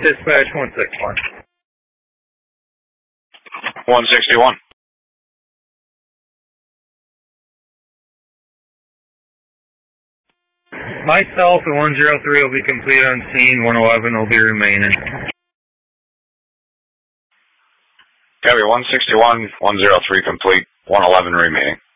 Dispatch 161. 161. Myself and 103 will be complete on scene. 111 will be remaining. Copy, 161, 103 complete, 111 remaining.